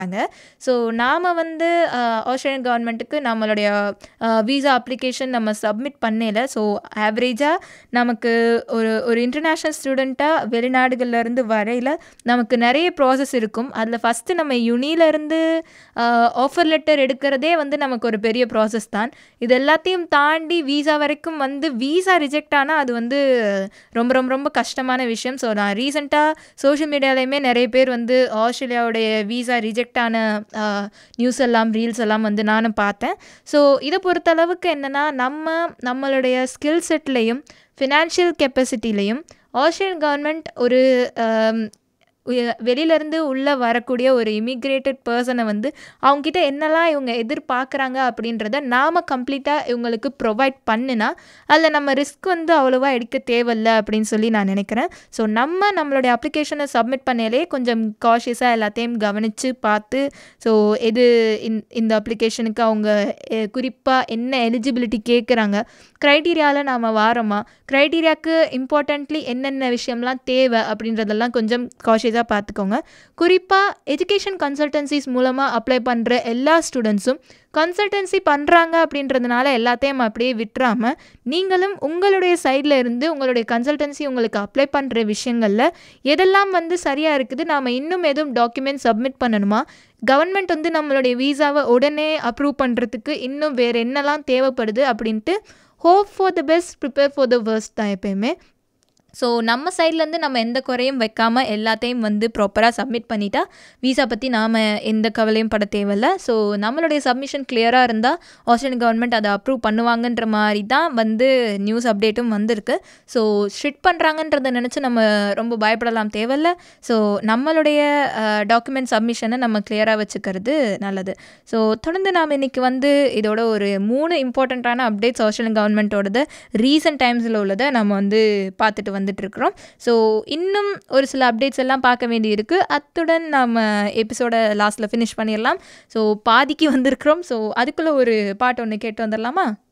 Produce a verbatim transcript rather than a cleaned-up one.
So நாம் வந்து Australian கவர்மெண்ட்டுக்கு நம்மளுடைய விசா அப்ளிகேஷன் நம்ம சப்மிட் பண்ணல. ஸோ ஆவரேஜாக நமக்கு ஒரு ஒரு இன்டர்நேஷ்னல் ஸ்டூடெண்ட்டாக வெளிநாடுகள்லேருந்து வரையில் நமக்கு நிறைய ப்ராசஸ் இருக்கும். அதில் ஃபஸ்ட்டு நம்ம யுனியிலேருந்து ஆஃபர் லெட்டர் எடுக்கிறதே வந்து நமக்கு ஒரு பெரிய ப்ராசஸ் தான். இது எல்லாத்தையும் தாண்டி வீசா வரைக்கும் வந்து வீசா ரிஜெக்ட் ஆனால் அது வந்து ரொம்ப ரொம்ப ரொம்ப கஷ்டமான விஷயம். ஸோ நான் ரீசெண்டாக சோஷியல் மீடியாலையுமே நிறைய பேர் வந்து ஆஸ்திரேலியாவுடைய வீசா ரிஜெக்ட் ஆன நியூஸ் எல்லாம் ரீல்ஸ் எல்லாம் வந்து நானும் பார்த்தேன். ஸோ இதை பொறுத்தளவுக்கு என்னென்னா நம்ம நம்மளுடைய ஸ்கில் செட்லேயும் ஃபினான்ஷியல் கெப்பாசிட்டிலையும் ஆஸ்திரேலியன் கவர்மெண்ட் ஒரு வெளியிலேருந்து உள்ளே வரக்கூடிய ஒரு இமிக்ரேட்டட் பர்சனை வந்து அவங்ககிட்ட என்னெல்லாம் இவங்க எதிர்பார்க்குறாங்க அப்படின்றத நாம் கம்ப்ளீட்டாக இவங்களுக்கு ப்ரொவைட் பண்ணுனா அதில் நம்ம ரிஸ்க் வந்து அவ்வளோவா எடுக்க தேவையில்லை அப்படின்னு சொல்லி நான் நினைக்கிறேன். ஸோ நம்ம நம்மளுடைய அப்ளிகேஷனை சப்மிட் பண்ணாலே கொஞ்சம் காஷியஸாக எல்லாத்தையும் கவனித்து பார்த்து ஸோ எது இந்த அப்ளிகேஷனுக்கு அவங்க குறிப்பாக என்ன எலிஜிபிலிட்டி கேட்குறாங்க, க்ரைட்டீரியாவில் நாம் வாரோமா, க்ரைட்டீரியாவுக்கு இம்பார்ட்டண்ட்லி என்னென்ன விஷயம்லாம் தேவை அப்படின்றதெல்லாம் கொஞ்சம் காஷியஸாக பார்த்துக்கோங்க. குறிப்பாக எஜுகேஷன் கன்சல்டன்சிஸ் மூலமாக அப்ளை பண்ணுற எல்லா ஸ்டூடெண்ட்ஸும் கன்சல்டன்சி பண்ணுறாங்க அப்படின்றதுனால எல்லாத்தையும் அப்படியே விட்டுறாமல் நீங்களும் உங்களுடைய சைடில் இருந்து உங்களுடைய கன்சல்டன்சி உங்களுக்கு அப்ளை பண்ணுற விஷயங்களில் எதெல்லாம் வந்து சரியாக இருக்குது, நாம் இன்னும் எதுவும் டாக்குமெண்ட் சப்மிட் பண்ணணுமா, கவர்மெண்ட் வந்து நம்மளுடைய வீசாவை உடனே அப்ரூவ் பண்ணுறதுக்கு இன்னும் வேறு என்னெல்லாம் தேவைப்படுது அப்படின்ட்டு hope for the best, prepare for the worst தான் எப்போயுமே. ஸோ நம்ம சைட்லேருந்து நம்ம எந்த குறையும் வைக்காமல் எல்லாத்தையும் வந்து ப்ராப்பராக சப்மிட் பண்ணிட்டா வீசா பற்றி நாம் எந்த கவலையும் பட தேவையில்லை. ஸோ நம்மளுடைய சப்மிஷன் கிளியராக இருந்தால் ஆஸ்திரேலியன் கவர்மெண்ட் அதை அப்ரூவ் பண்ணுவாங்கன்ற மாதிரி தான் வந்து நியூஸ் அப்டேட்டும் வந்திருக்கு. ஸோ ஸ்ட்ரிக்ட் பண்ணுறாங்கன்றதை நினச்சி நம்ம ரொம்ப பயப்படலாம் தேவையில்லை. ஸோ நம்மளுடைய டாக்குமெண்ட் சப்மிஷனை நம்ம கிளியராக வச்சுக்கிறது நல்லது. ஸோ தொடர்ந்து நாம் இன்றைக்கி வந்து இதோட ஒரு மூணு இம்பார்ட்டண்ட்டான அப்டேட்ஸ் ஆஸ்திரேலியன் கவர்மெண்ட்டோடது ரீசன்ட் டைம்ஸில் உள்ளதை நம்ம வந்து பார்த்துட்டு வந்துட்டு இருக்கிறோம். ஸோ இன்னும் ஒரு சில அப்டேட்ஸ் எல்லாம் பார்க்க வேண்டி இருக்குது. அத்துடன் நம்ம எபிசோட லாஸ்ட்டில் ஃபினிஷ் பண்ணிடலாம். ஸோ பாதிக்கு வந்திருக்கிறோம். ஸோ அதுக்குள்ளே ஒரு பாட்டு ஒன்று கேட்டு வந்துடலாமா?